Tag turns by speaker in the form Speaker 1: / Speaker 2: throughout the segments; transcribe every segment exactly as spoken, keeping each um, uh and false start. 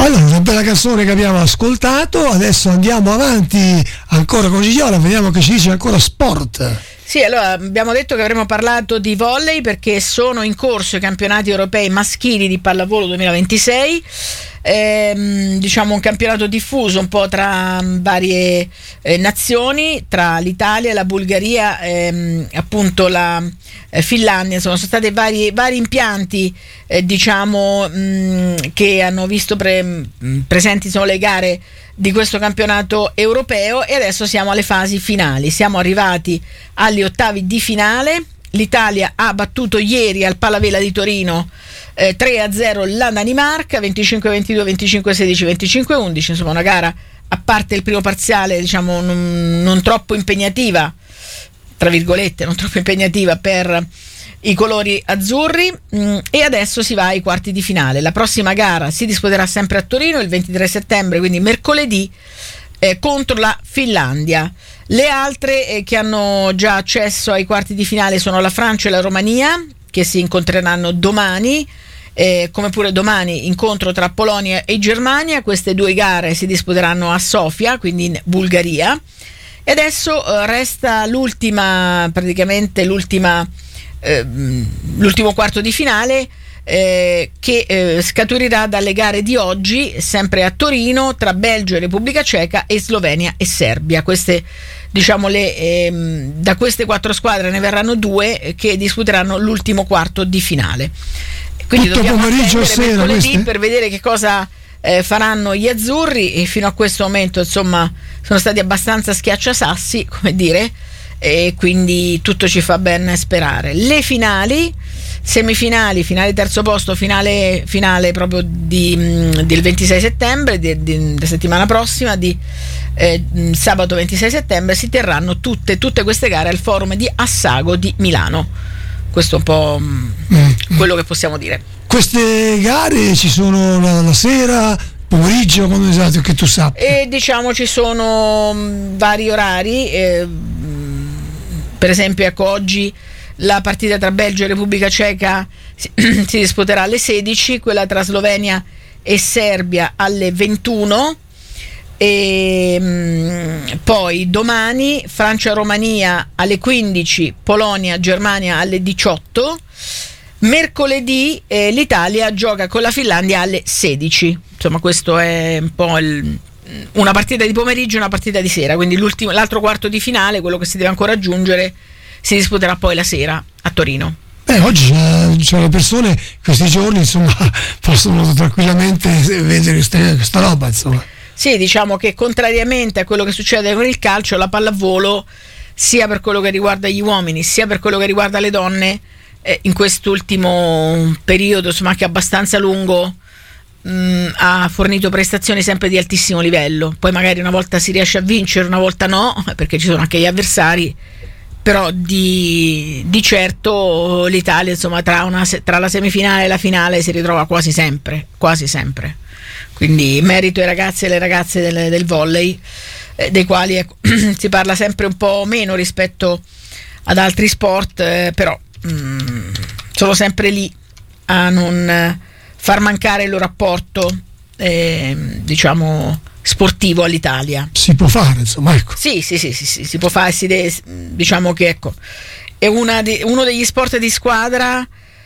Speaker 1: Allora, una bella canzone che abbiamo ascoltato, adesso andiamo avanti ancora con Gigiola, vediamo che ci dice ancora sport.
Speaker 2: Sì, allora abbiamo detto che avremmo parlato di volley perché sono in corso i campionati europei maschili di pallavolo duemilaventisei, ehm, diciamo un campionato diffuso un po' tra varie eh, nazioni, tra l'Italia, la Bulgaria, ehm, appunto la eh, Finlandia, insomma sono stati vari, vari impianti eh, diciamo mh, che hanno visto pre, mh, presenti sono le gare di questo campionato europeo e adesso siamo alle fasi finali, siamo arrivati agli ottavi di finale. L'Italia ha battuto ieri al Palavela di Torino eh, tre a zero la Danimarca, venticinque a ventidue, venticinque a sedici, venticinque a undici, insomma una gara a parte il primo parziale diciamo non, non troppo impegnativa, tra virgolette non troppo impegnativa per i colori azzurri, mh, e adesso si va ai quarti di finale. La prossima gara si disputerà sempre a Torino il ventitré settembre, quindi mercoledì, eh, contro la Finlandia. Le altre eh, che hanno già accesso ai quarti di finale sono la Francia e la Romania, che si incontreranno domani, eh, come pure domani incontro tra Polonia e Germania. Queste due gare si disputeranno a Sofia, quindi in Bulgaria. E adesso eh, resta l'ultima, praticamente l'ultima Eh, l'ultimo quarto di finale eh, che eh, scaturirà dalle gare di oggi sempre a Torino tra Belgio e Repubblica Ceca e Slovenia e Serbia. Queste diciamo le ehm, da queste quattro squadre ne verranno due eh, che disputeranno l'ultimo quarto di finale, quindi
Speaker 1: tutto
Speaker 2: dobbiamo
Speaker 1: pomeriggio
Speaker 2: attendere
Speaker 1: sera
Speaker 2: mercoledì
Speaker 1: queste?
Speaker 2: per vedere che cosa eh, faranno gli azzurri, e fino a questo momento insomma sono stati abbastanza schiacciasassi, come dire, e quindi tutto ci fa ben sperare. Le finali, semifinali, finale terzo posto, finale, finale proprio di, mh, del ventisei settembre, di, di, di settimana prossima, di eh, sabato ventisei settembre, si terranno tutte, tutte queste gare al forum di Assago di Milano. Questo è un po' mh, mm. quello che possiamo dire.
Speaker 1: Queste gare ci sono la, la sera, pomeriggio, quando esatto che tu sappia?
Speaker 2: E diciamo ci sono mh, vari orari, eh, per esempio ecco oggi la partita tra Belgio e Repubblica Ceca si, si disputerà alle sedici, quella tra Slovenia e Serbia alle ventuno, e mh, poi domani Francia-Romania alle quindici, Polonia-Germania alle diciotto. Mercoledì eh, l'Italia gioca con la Finlandia alle sedici. Insomma questo è un po' il, una partita di pomeriggio e una partita di sera, quindi l'ultimo, l'altro quarto di finale, quello che si deve ancora aggiungere, si disputerà poi la sera a Torino.
Speaker 1: Beh, oggi c'è, c'è le persone questi giorni insomma possono tranquillamente vedere queste, questa roba insomma.
Speaker 2: Sì, diciamo che contrariamente a quello che succede con il calcio, la pallavolo, sia per quello che riguarda gli uomini sia per quello che riguarda le donne, eh, in quest'ultimo periodo insomma che è abbastanza lungo, mh, ha fornito prestazioni sempre di altissimo livello. Poi magari una volta si riesce a vincere, una volta no, perché ci sono anche gli avversari, però di, di certo l'Italia insomma tra, una, tra la semifinale e la finale si ritrova quasi sempre, quasi sempre. Quindi merito ai ragazzi e alle ragazze del, del volley, eh, dei quali ecco, si parla sempre un po' meno rispetto ad altri sport, eh, però mh, sono sempre lì a non eh, far mancare il loro apporto eh, diciamo sportivo all'Italia.
Speaker 1: Si può fare insomma, ecco.
Speaker 2: Sì, sì, sì, sì, sì, si può fare, si deve, diciamo che ecco è una di, uno degli sport di squadra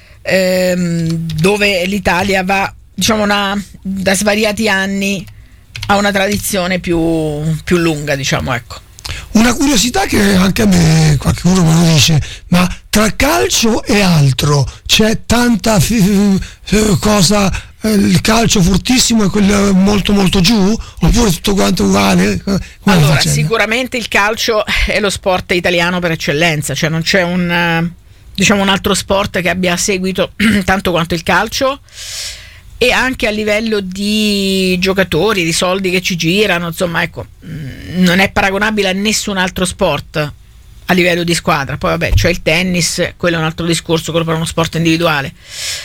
Speaker 2: ehm, dove l'Italia va diciamo una, da svariati anni ha una tradizione più, più lunga, diciamo, ecco.
Speaker 1: Una curiosità che anche a me qualcuno me lo dice, ma tra calcio e altro c'è tanta f- f- cosa, eh, il calcio fortissimo e quello molto molto giù, oppure tutto quanto uguale? Come
Speaker 2: allora sicuramente il calcio è lo sport italiano per eccellenza, cioè non c'è un diciamo un altro sport che abbia seguito tanto quanto il calcio, e anche a livello di giocatori, di soldi che ci girano, insomma ecco, non è paragonabile a nessun altro sport a livello di squadra. Poi vabbè c'è il tennis, quello è un altro discorso, quello per uno sport individuale,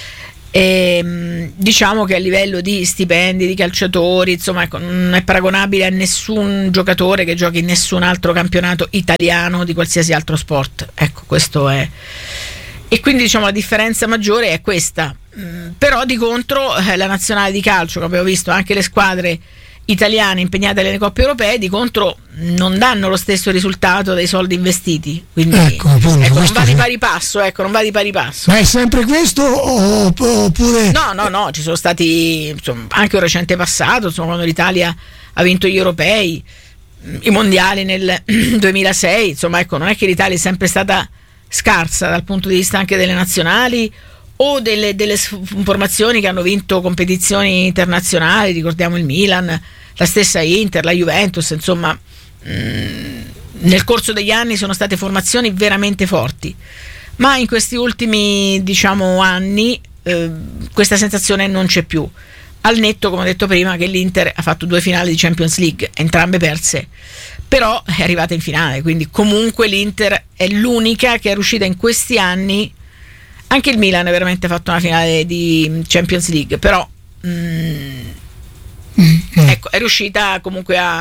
Speaker 2: e diciamo che a livello di stipendi di calciatori insomma ecco, non è paragonabile a nessun giocatore che giochi in nessun altro campionato italiano di qualsiasi altro sport, ecco, questo è. E quindi diciamo la differenza maggiore è questa. mh, però di contro eh, la nazionale di calcio, che abbiamo visto anche le squadre italiane impegnate nelle coppe europee, di contro non danno lo stesso risultato dei soldi investiti, quindi
Speaker 1: ecco, appunto,
Speaker 2: ecco, non va di
Speaker 1: che...
Speaker 2: pari passo, ecco, non va di pari passo.
Speaker 1: Ma è sempre questo oppure
Speaker 2: no no no ci sono stati, insomma, anche un recente passato, insomma, quando l'Italia ha vinto gli europei, i mondiali nel duemilasei, insomma, ecco, non è che l'Italia è sempre stata scarsa dal punto di vista anche delle nazionali o delle, delle formazioni che hanno vinto competizioni internazionali, ricordiamo il Milan, la stessa Inter, la Juventus, insomma, mh, nel corso degli anni sono state formazioni veramente forti, ma in questi ultimi, diciamo, anni eh, questa sensazione non c'è più, al netto, come ho detto prima, che l'Inter ha fatto due finali di Champions League, entrambe perse, però è arrivata in finale, quindi comunque l'Inter è l'unica che è riuscita in questi anni. Anche il Milan ha veramente fatto una finale di Champions League, però mm, mm. ecco, è riuscita comunque a,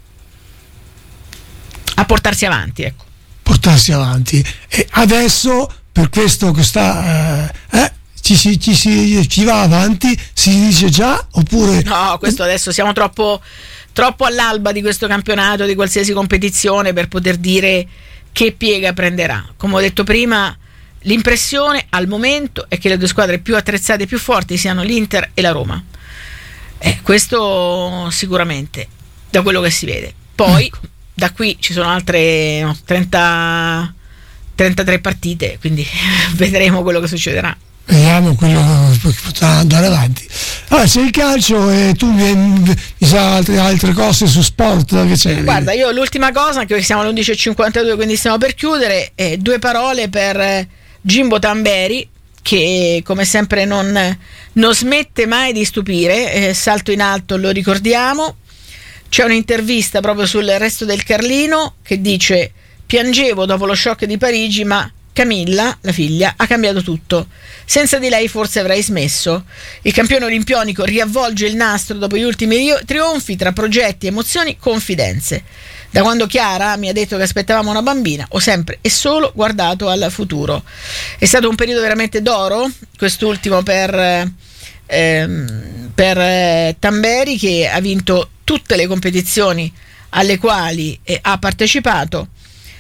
Speaker 2: a portarsi avanti, ecco.
Speaker 1: Portarsi avanti. E adesso, per questo che sta eh, eh, ci, si, ci, si, ci va avanti, si dice già, oppure
Speaker 2: no, questo adesso siamo troppo, troppo all'alba di questo campionato, di qualsiasi competizione, per poter dire che piega prenderà. Come ho detto prima, l'impressione al momento è che le due squadre più attrezzate e più forti siano l'Inter e la Roma. Eh, questo sicuramente, da quello che si vede. Poi ecco, da qui ci sono altre no, trenta, trentatré partite, quindi vedremo quello che succederà.
Speaker 1: Vediamo quello che potrà andare avanti. Allora, c'è il calcio e tu mi, mi sa altre, altre cose su sport che c'è.
Speaker 2: Guarda, io l'ultima cosa, anche perché siamo alle undici e cinquantadue, quindi stiamo per chiudere, eh, due parole per Jimbo Tamberi, che come sempre non, non smette mai di stupire, eh, salto in alto, lo ricordiamo. C'è un'intervista proprio sul Resto del Carlino che dice: piangevo dopo lo shock di Parigi, ma Camilla, la figlia, ha cambiato tutto. Senza di lei forse avrei smesso. Il campione olimpionico riavvolge il nastro dopo gli ultimi trionfi tra progetti, emozioni, confidenze. Da quando Chiara mi ha detto che aspettavamo una bambina, ho sempre e solo guardato al futuro. È stato un periodo veramente d'oro, quest'ultimo per, ehm, per eh, Tamberi, che ha vinto tutte le competizioni alle quali eh, ha partecipato.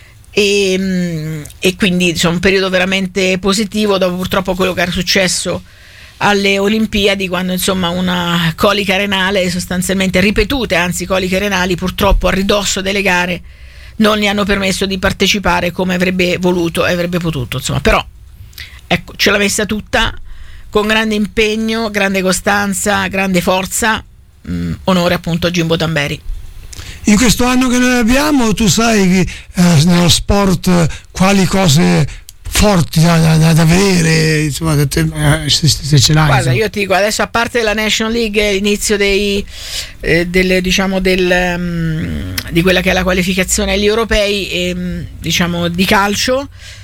Speaker 2: E, e quindi insomma un periodo veramente positivo dopo purtroppo quello che era successo alle Olimpiadi, quando insomma una colica renale, sostanzialmente ripetute anzi coliche renali, purtroppo a ridosso delle gare non gli hanno permesso di partecipare come avrebbe voluto e avrebbe potuto, insomma. Però ecco, ce l'ha messa tutta con grande impegno, grande costanza, grande forza. mh, onore appunto a Jimbo Tamberi.
Speaker 1: In questo anno che noi abbiamo, tu sai eh, nello sport quali cose forti da, da, da vedere, insomma, da te, eh, se, se ce l'hai.
Speaker 2: Guarda,
Speaker 1: insomma.
Speaker 2: io ti dico, adesso, a parte la National League, l'inizio dei, eh, del, diciamo del, um, di quella che è la qualificazione agli europei, ehm, diciamo di calcio,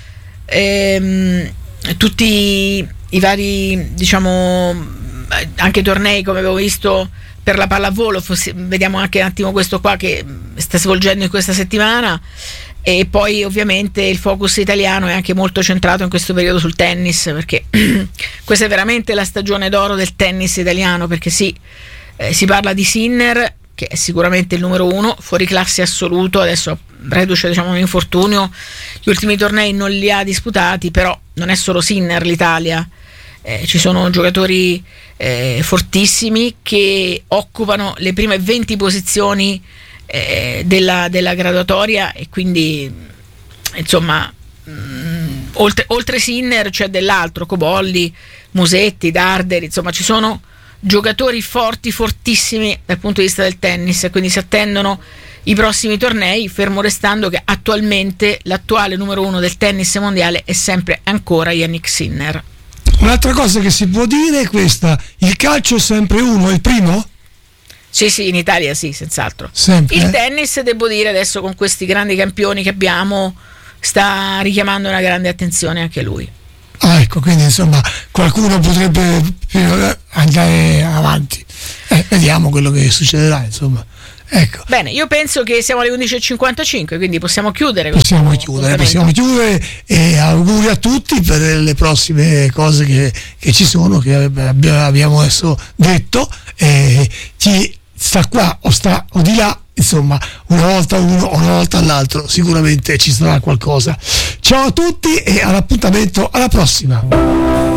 Speaker 2: ehm, tutti i vari, diciamo, anche tornei come avevo visto per la pallavolo, fossi, vediamo anche un attimo questo qua che sta svolgendo in questa settimana, e poi ovviamente il focus italiano è anche molto centrato in questo periodo sul tennis, perché questa è veramente la stagione d'oro del tennis italiano, perché sì, eh, si parla di Sinner, che è sicuramente il numero uno, fuori classe assoluto, adesso reduce, diciamo, un infortunio, gli ultimi tornei non li ha disputati, però non è solo Sinner l'Italia. Eh, ci sono giocatori eh, fortissimi che occupano le prime venti posizioni eh, della, della graduatoria, e quindi insomma mh, oltre, oltre Sinner c'è dell'altro, Cobolli, Musetti, Darderi, insomma ci sono giocatori forti, fortissimi dal punto di vista del tennis, e quindi si attendono i prossimi tornei, fermo restando che attualmente l'attuale numero uno del tennis mondiale è sempre ancora Yannick Sinner.
Speaker 1: Un'altra cosa che si può dire è questa: il calcio è sempre uno, è il primo?
Speaker 2: Sì, sì, in Italia sì, senz'altro.
Speaker 1: Sempre,
Speaker 2: il
Speaker 1: eh?
Speaker 2: tennis, devo dire, adesso con questi grandi campioni che abbiamo, sta richiamando una grande attenzione anche lui.
Speaker 1: Ah, ecco, quindi insomma qualcuno potrebbe andare avanti. Eh, vediamo quello che succederà, insomma. Ecco.
Speaker 2: Bene, io penso che siamo alle undici e cinquantacinque, quindi possiamo chiudere.
Speaker 1: Possiamo chiudere, possiamo chiudere e auguri a tutti per le prossime cose che, che ci sono, che abbiamo adesso detto. E chi sta qua o sta o di là, insomma, una volta uno o una volta l'altro, sicuramente ci sarà qualcosa. Ciao a tutti e all'appuntamento alla prossima.